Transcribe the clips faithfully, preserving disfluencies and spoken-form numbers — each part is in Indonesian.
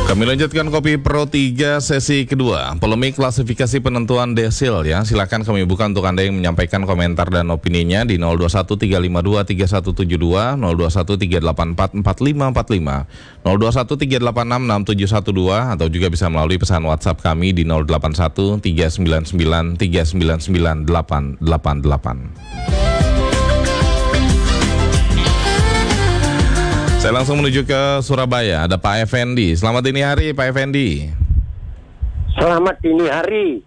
Kami lanjutkan Kopi Pro tiga sesi kedua, polemik klasifikasi penentuan desil ya. Silakan kami buka untuk Anda yang menyampaikan komentar dan opininya di nol dua satu tiga lima dua tiga satu tujuh dua, nol dua satu tiga delapan empat empat lima empat lima, nol dua satu tiga delapan enam enam tujuh satu dua, atau juga bisa melalui pesan WhatsApp kami di nol delapan satu tiga sembilan sembilan tiga sembilan sembilan delapan delapan delapan. Saya langsung menuju ke Surabaya, ada Pak Effendi. Selamat dini hari Pak Effendi. Selamat dini hari.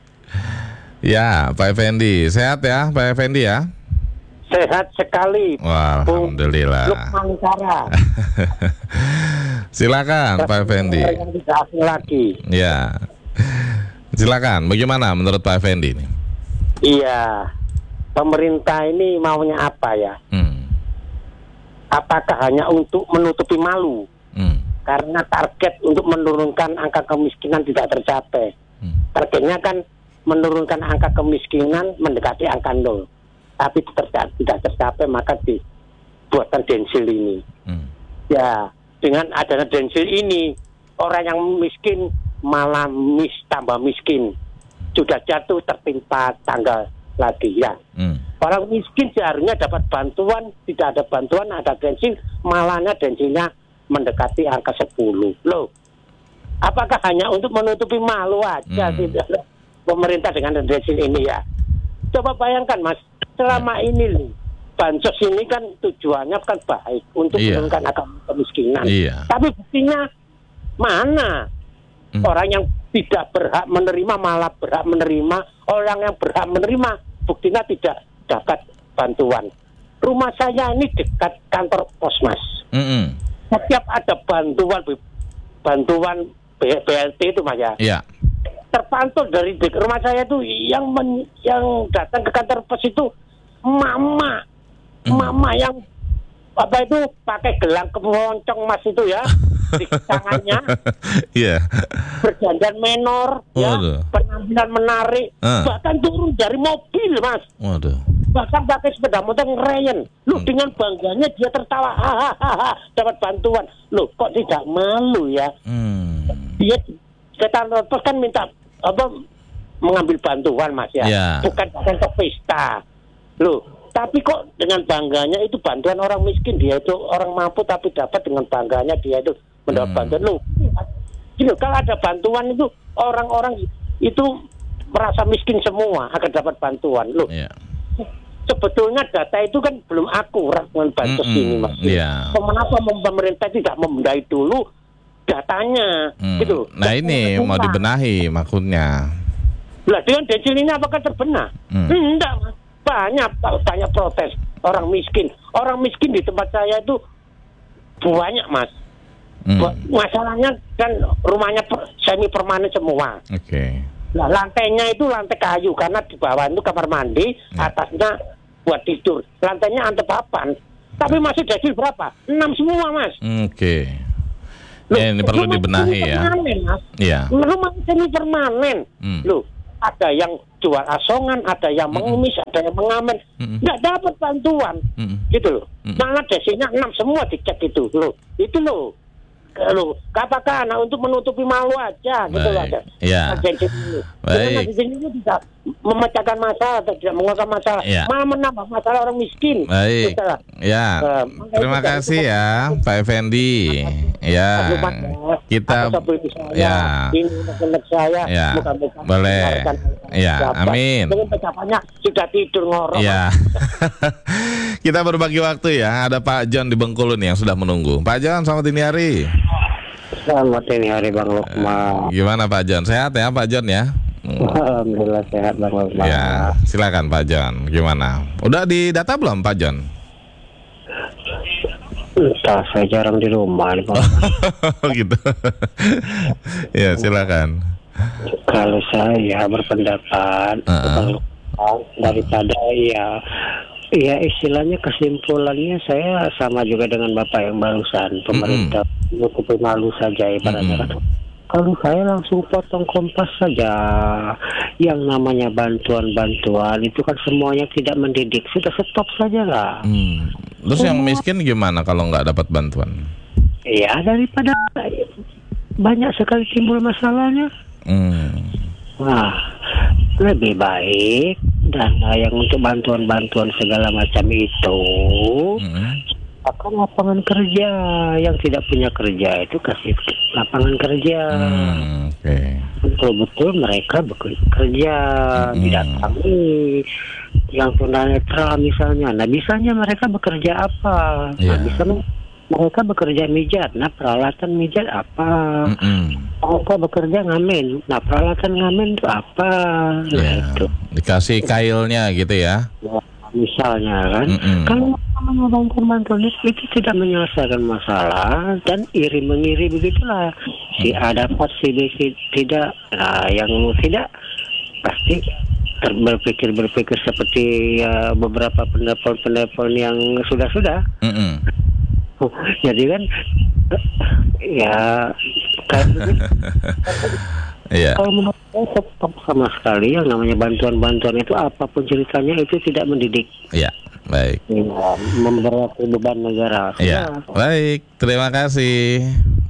Ya Pak Effendi, sehat ya Pak Effendi ya? Sehat sekali. Wah, alhamdulillah. Lukman Cara. Silakan Pak Effendi. Yang tidak asing lagi. Ya, silakan. Bagaimana menurut Pak Effendi ini? Iya, pemerintah ini maunya apa ya? Hmm. Apakah hanya untuk menutupi malu? Hmm. Karena target untuk menurunkan angka kemiskinan tidak tercapai. Hmm. Targetnya kan menurunkan angka kemiskinan mendekati angka nol. Tapi tidak, tidak tercapai, maka dibuatkan densil ini. Hmm. Ya, dengan adanya densil ini, orang yang miskin malah mis tambah miskin. Sudah jatuh tertimpa tangga lagi ya. Hmm. Orang miskin seharusnya dapat bantuan, tidak ada bantuan, ada densil, malahnya densilnya mendekati angka sepuluh. Loh, apakah hanya untuk menutupi malu aja hmm. tidak pemerintah dengan densil ini ya? Coba bayangkan Mas, selama ini nih, bansos ini kan tujuannya kan baik untuk iya. menurunkan angka kemiskinan. Iya. Tapi buktinya mana? Hmm. Orang yang tidak berhak menerima malah berhak menerima, orang yang berhak menerima buktinya tidak dapat bantuan. Rumah saya ini dekat kantor Posmas. Mm-hmm. Setiap ada bantuan bantuan B L T itu Mas ya. Iya. Terpantau dari rumah saya itu yang men, yang datang ke kantor pos itu mama, mm. mama yang apa itu pakai gelang keponcong Mas itu ya di tangannya. Iya. Yeah. Berdandan menor, ya, penampilan menarik, uh. bahkan turun dari mobil Mas. Waduh. Bahkan pakai sepeda motor ngerayen. Loh, hmm. dengan bangganya dia tertawa, hahaha, dapat bantuan. Loh, kok tidak malu ya? Hmm. Dia kantor pos kan minta apa mengambil bantuan Mas ya, yeah. bukan untuk pesta. Loh, tapi kok dengan bangganya itu bantuan orang miskin, dia itu orang mampu tapi dapat dengan bangganya dia itu mendapat hmm. bantuan. Loh, gitu, kalau ada bantuan itu orang-orang itu merasa miskin semua akan dapat bantuan. Loh. Yeah. Sebetulnya data itu kan belum akurat dengan bansos mm-hmm. ini Mas. Yeah. Kenapa pemerintah tidak membenahi dulu datanya mm. gitu. Nah ini Benar. mau dibenahi maksudnya. Lah dengan densil ini apakah terbenah? Mm. Enggak Mas. Banyak banyak protes orang miskin. Orang miskin di tempat saya itu banyak Mas. Mm. Masalahnya kan rumahnya semi permanen semua. Oke. Okay. Nah, lantainya itu lantai kayu karena di bawah itu kamar mandi, mm. atasnya buat tidur. Lantainya antepapan. Tapi masih densil berapa? enam semua Mas. Oke. Okay. Ya, ini perlu dibenahi ya. Iya. Rumah semi permanen. Mm. Loh, ada yang jual asongan, ada yang mm-hmm. mengemis, ada yang mengamen. Mm-hmm. Nggak dapat bantuan. Mm-hmm. Gitu loh. Mm-hmm. Malah desilnya enam semua dicek itu. Loh, itu loh. Loh, apakah anak untuk menutupi malu aja gitu loh ada. Iya. Baik. Jadi ini tidak memecahkan masalah, tidak mengungkap masalah, ya. malah menambah masalah orang miskin. Baik. Gitu ya. Uh, Terima kasih ya, Pak Effendi. Ya. Kita ya. Ini saya. Ya. Boleh. Ya. Amin. Dengan pecapannya sudah tidur ngorok. Ya. Kita berbagi waktu ya. Ada Pak John di Bengkulu nih yang sudah menunggu. Pak John, selamat dini hari. Selamat dini hari Bang Lukman. Gimana Pak John? Sehat ya Pak John ya? Alhamdulillah sehat Bang Lukman. Ya, silakan Pak John. Gimana? Udah didata belum Pak John? Entah, saya jarang di rumah nih, Bang. Oh gitu. Ya, silakan. Kalau saya berpendapat uh-uh. daripada ya ya istilahnya kesimpulannya saya sama juga dengan Bapak yang barusan, pemerintah menutupi mm-hmm. malu saja ibaratnya. Mm-hmm. Kalau saya langsung potong kompas saja. Yang namanya bantuan-bantuan itu kan semuanya tidak mendidik, sudah stop saja lah. Hmm. Terus oh. yang miskin gimana kalau nggak dapat bantuan? Ya daripada banyak sekali timbul masalahnya. Hmm. Nah, lebih baik dana yang untuk bantuan-bantuan segala macam itu Hmm. akan lapangan kerja. Yang tidak punya kerja itu kasih lapangan kerja. Hmm, Oke. Betul-betul mereka bekerja, Hmm. didatangi yang tunanetra misalnya. Nah, bisanya mereka bekerja apa? Iya. Nah, bisa mereka bekerja mijat. Nah, peralatan mijat apa? Mm-mm. Mereka bekerja ngamen. Nah, peralatan ngamen itu apa? Nah, Ya, itu. dikasih kailnya gitu ya. Ya, misalnya kan, Mm-mm. kalau namanya bantuan-bantuan itu, itu tidak menyelesaikan masalah dan iri mengiri begitulah. Si A dapat, si B si tidak. Nah, yang tidak pasti ter- berpikir-berpikir seperti ya, beberapa pendapatan-pendapatan yang sudah-sudah. Mm-mm. Jadi kan ya kayak begitu. Iya. Kalau menurut saya tetap sama sekali yang namanya bantuan-bantuan itu apapun ceritanya itu tidak mendidik, Iya, baik. ya, memberatkan beban negara. Iya, baik. Terima kasih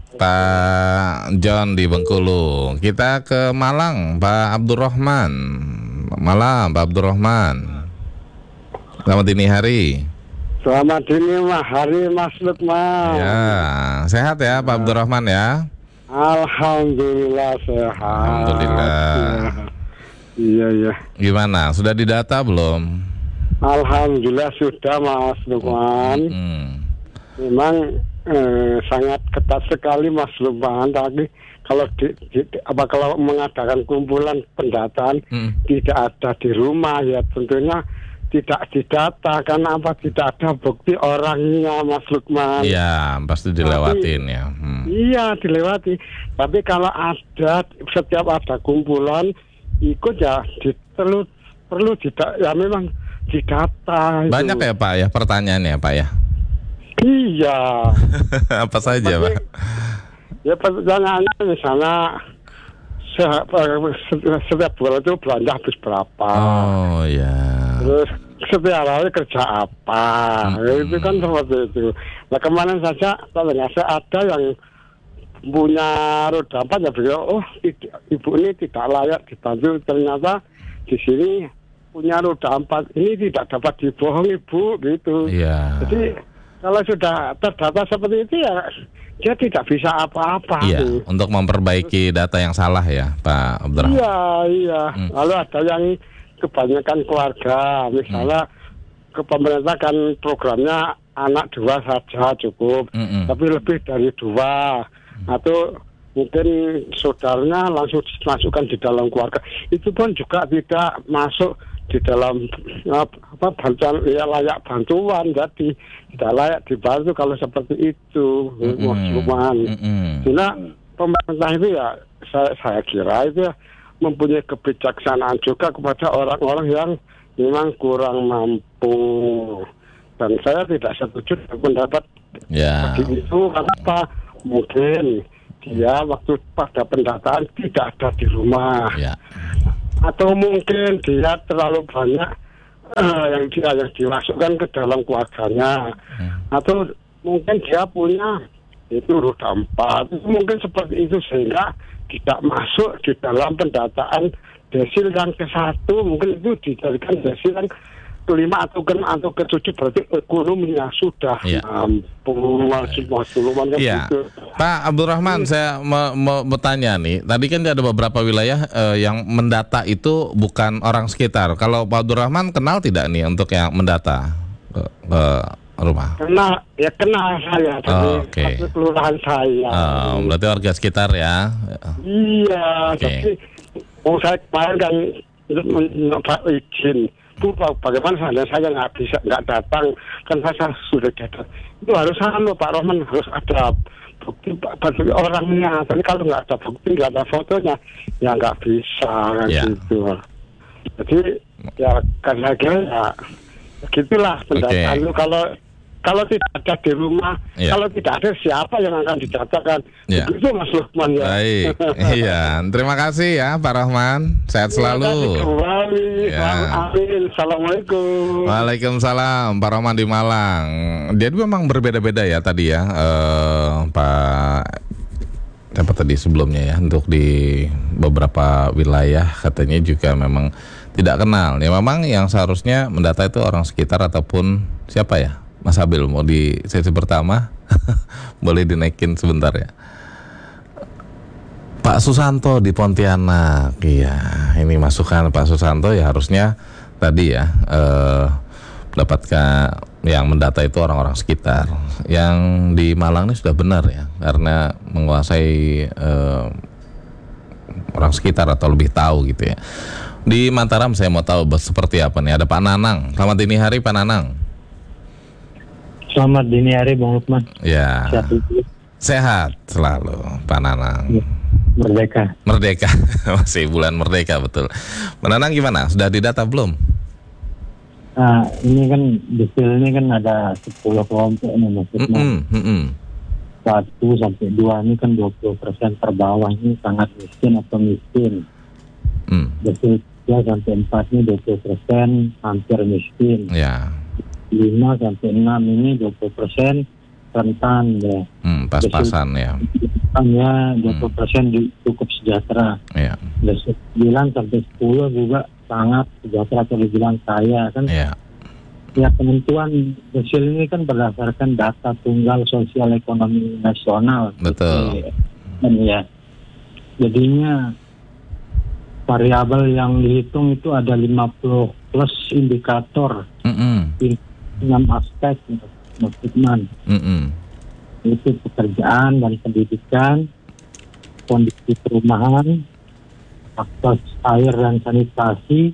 Pak John di Bengkulu. Kita ke Malang, Pak Abdurrahman. Malam, Pak Abdurrahman. Selamat dini hari. Selamat dini hari Mas Lukman. Ya, sehat ya Pak Abdurrahman ya. Alhamdulillah sehat. Alhamdulillah. Iya iya. Gimana? Sudah didata belum? Alhamdulillah sudah Mas Lukman. Hmm. Memang eh, sangat ketat sekali Mas Lukman. Tadi kalau di, di, apa kalau mengadakan kumpulan pendataan Hmm. tidak ada di rumah ya tentunya tidak didata karena apa tidak ada bukti orangnya Mas Lukman. Iya, pasti dilewatin ya. Hmm. Iya dilewati. Tapi kalau ada setiap ada kumpulan ikut ya di, perlu perlu tidak ya memang didata. Itu. Banyak ya Pak ya pertanyaannya Pak ya. Iya. Apa saja Tapi, Pak? ya pertanyaannya misalnya se- setiap bulan itu belanja habis berapa. Oh ya. Terus setiap hari kerja apa? Hmm. Itu kan seperti itu. Nah kemarin saja kalau nggak salah ada yang punya roda empat ya beliau, oh tidak, ibu ini tidak layak dibantu, ternyata di sini punya roda empat ini tidak dapat dibohongi bu gitu. Iya. Jadi kalau sudah terdata seperti itu ya dia tidak bisa apa-apa. Iya, gitu. untuk memperbaiki data yang salah ya Pak Abdurrahman. Iya iya. Hmm. Lalu ada yang kebanyakan keluarga, misalnya Hmm. ke pemerintah kan programnya anak dua saja cukup, Mm-mm. tapi lebih dari dua atau mungkin saudaranya langsung dimasukkan di dalam keluarga, itu pun juga tidak masuk di dalam apa bantuan ya layak bantuan, jadi tidak layak dibantu kalau seperti itu. Mm-mm. Cuman, Mm-mm. karena pemerintah itu ya saya saya kira itu ya mempunyai kebijaksanaan juga kepada orang-orang yang memang kurang mampu. Dan saya tidak setuju dengan pendapat Ya. seperti itu. Kenapa? Mungkin dia waktu pada pendataan tidak ada di rumah, Ya. atau mungkin dia terlalu banyak eh, yang dia yang dimasukkan ke dalam keluarganya, Hmm. atau mungkin dia punya itu roda empat, itu mungkin seperti itu sehingga tidak masuk di dalam pendataan desil yang ke satu, mungkin itu dijadikan desil yang kelima atau ke atau ke tujuh, berarti ekonominya sudah Iya. mampu wajib masuluman kan Iya, gitu. Pak Abdurrahman, saya mau, mau bertanya nih. Tadi kan ada beberapa wilayah eh, yang mendata itu bukan orang sekitar. Kalau Pak Abdurrahman kenal tidak nih untuk yang mendata ke, ke rumah? Kena ya kenal saya dari Oh, oke. satu kelurahan saya. Oh, berarti warga sekitar ya. Iya, Oke. tapi oh saya kemarin kan minta izin. Bu, bagaimana saya saya nggak bisa nggak datang, kan saya sudah datang. Itu harus sama Pak Rohman, harus ada bukti bukti orangnya. Tapi kalau nggak ada bukti, nggak ada fotonya, ya nggak bisa kan Ya. gitu. Jadi ya karena ya begitulah pendataan lu. Kalau kalau tidak ada di rumah, Ya. kalau tidak ada siapa yang akan didatakan? Ya. Begitu Mas Lukman ya. Baik, iya. Terima kasih ya Pak Rahman. Sehat Terima kasih selalu. kembali. Ya. Amin. Assalamualaikum. Waalaikumsalam, Pak Rahman di Malang. Dia memang berbeda-beda ya tadi ya, eh, Pak. Siapa tadi sebelumnya ya, untuk di beberapa wilayah katanya juga memang tidak kenal. Ya memang yang seharusnya mendata itu orang sekitar ataupun siapa ya? Mas Abil mau di sesi pertama boleh dinaikin sebentar ya. Pak Susanto di Pontianak, iya ini masukan Pak Susanto ya, harusnya tadi ya eh, mendapatkan yang mendata itu orang-orang sekitar. Yang di Malang ini sudah benar ya, karena menguasai eh, orang sekitar atau lebih tahu gitu ya. Di Mataram saya mau tahu seperti apa nih, ada Pak Nanang. Selamat dini hari Pak Nanang. Selamat dini hari Bang Lukman. Ya. Sehat, sehat selalu Pak Nanang. Ya. Merdeka. Merdeka, masih bulan merdeka betul. Pak Nanang gimana? Sudah didata belum? Nah, ini kan desil ini kan ada sepuluh kelompok nih maksudnya. Mm-mm, mm-mm. Satu sampai dua ini kan dua puluh persen terbawah ini sangat miskin atau miskin. Mm. Desil tiga sampai empat ini dua puluh persen hampir miskin. Ya. lima sampai enam ini dua puluh persen rentan ya. Hmm, pas-pasan ya. Hanya dua puluh persen cukup sejahtera. Ya. Desil sembilan sampai sepuluh juga sangat sejahtera atau dibilang kaya kan. Ya. Ya, penentuan desil ini kan berdasarkan data tunggal sosial ekonomi nasional. Betul. Dan ya, jadinya variabel yang dihitung itu ada lima puluh plus indikator. Mm-mm. enam aspek Mas Lukman. Mm-mm. Itu pekerjaan dan pendidikan, kondisi perumahan, akses air dan sanitasi,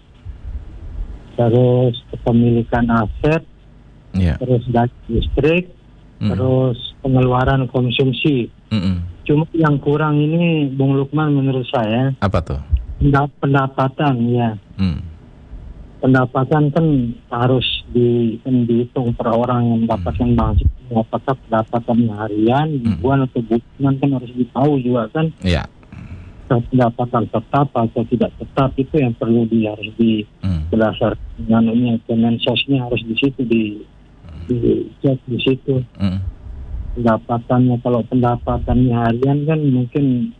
terus kepemilikan aset, Ya. terus daya listrik, Mm. terus pengeluaran konsumsi. Mm-mm. Cuma yang kurang ini Bung Lukman menurut saya Apa tuh? pendap- pendapatan ya. Mm. Pendapatan kan harus di, kan dihitung per orang yang mendapatkan mahasiswa, apakah pendapatan harian, mingguan atau bulanan kan harus ditahu juga kan. Ya. Pendapatan tetap atau tidak tetap itu yang perlu di harus di Mm. berdasarkan dengan ini Kemensosnya harus di situ di di cek di situ Mm. pendapatannya. Kalau pendapatannya harian kan mungkin,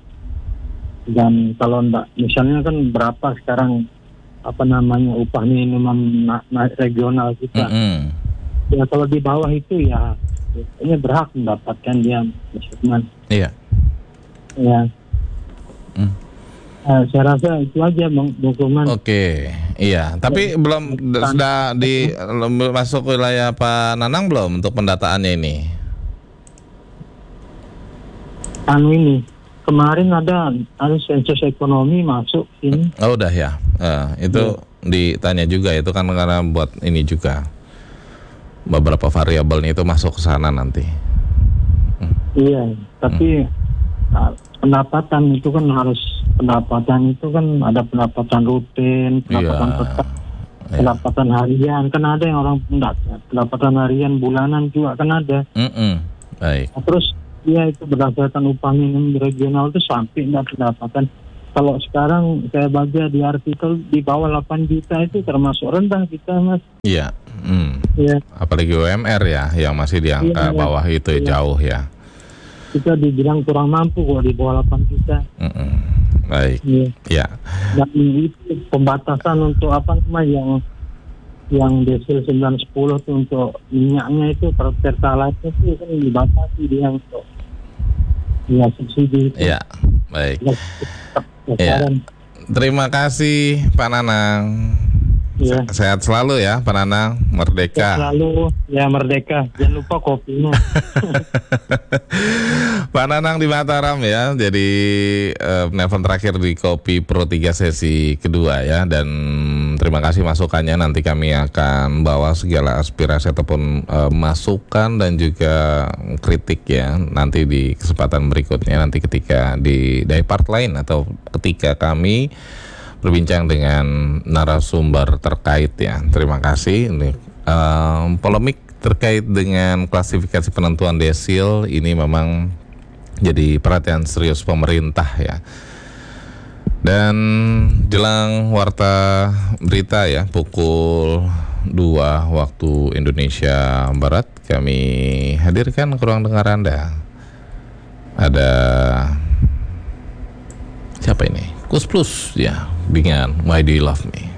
dan kalau enggak misalnya kan berapa sekarang apa namanya upah minimum na- na- regional kita. Mm-mm. Ya kalau di bawah itu ya ini berhak mendapatkan dia maksudnya. Iya. Ya. Mm. Eh, saya rasa itu aja Bang Lukman. Oke, iya. Tapi belum d- sudah di belum masuk wilayah Pak Nanang belum untuk pendataannya ini? Anu ini kemarin ada ada sensus ekonomi masuk ini. Oh udah ya. Eh, itu ditanya juga itu kan karena buat ini juga beberapa variabelnya itu masuk ke sana nanti. Iya, tapi nah, pendapatan itu kan harus pendapatan itu kan ada pendapatan rutin, pendapatan Iya. tetap, Iya. pendapatan harian kan ada yang orang pendat- pendapatan harian bulanan juga kan ada. Mm-mm. Baik. Nah, terus ya itu berdasarkan upah minimum regional itu sampai enggak pendapatan. Kalau sekarang saya baca di artikel di bawah delapan juta itu termasuk rendah kita Mas. Iya. Mm. Ya, Apalagi U M R ya yang masih di angka Iya, bawah itu iya. jauh ya. kita dibilang kurang mampu kok di bawah delapan juta. Mm-mm. Baik. Ya. Ya. Dan itu pembatasan untuk apa namanya yang yang desil sembilan sepuluh itu untuk minyaknya itu per pertalite itu kan dibatasi dia untuk ya subsidi itu. Ya. Baik. Ya, Iya. sasaran. Terima kasih Pak Nanang. Ya. Se- Sehat selalu ya Pak Nanang, merdeka. Selalu ya merdeka. Jangan lupa kopinya. Pak Nanang di Mataram ya. Jadi eh, penelpon terakhir di Kopi Pro tiga sesi kedua ya. Dan terima kasih masukannya. Nanti kami akan bawa segala aspirasi ataupun eh, masukan dan juga kritik ya. Nanti di kesempatan berikutnya, nanti ketika di dari part lain atau ketika kami berbincang dengan narasumber terkait ya. Terima kasih. Ini eh, polemik terkait dengan klasifikasi penentuan desil ini memang jadi perhatian serius pemerintah ya. Dan jelang warta berita ya pukul dua waktu Indonesia Barat kami hadirkan ke ruang dengar Anda. Ada ini. Kus Plus ya dengan Why Do You Love Me.